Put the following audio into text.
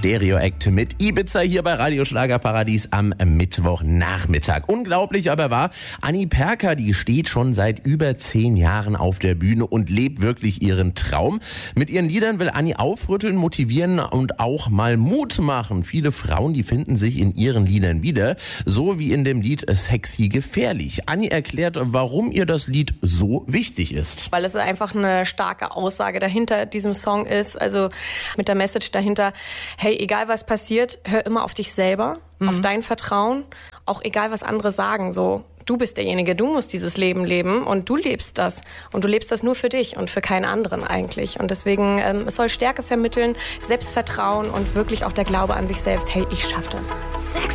Stereo Act mit Ibiza hier bei Radio Schlagerparadies am Mittwochnachmittag. Unglaublich aber wahr, Anni Perka, die steht schon seit über 10 Jahren auf der Bühne und lebt wirklich ihren Traum. Mit ihren Liedern will Anni aufrütteln, motivieren und auch mal Mut machen. Viele Frauen, die finden sich in ihren Liedern wieder, so wie in dem Lied Sexy Gefährlich. Anni erklärt, warum ihr das Lied so wichtig ist. Weil es einfach eine starke Aussage dahinter diesem Song ist, also mit der Message dahinter, hey, egal was passiert, hör immer auf dich selber, auf dein Vertrauen, auch egal was andere sagen, so. Du bist derjenige, du musst dieses Leben leben und du lebst das. Und du lebst das nur für dich und für keinen anderen eigentlich. Und deswegen, es soll Stärke vermitteln, Selbstvertrauen und wirklich auch der Glaube an sich selbst. Hey, ich schaff das.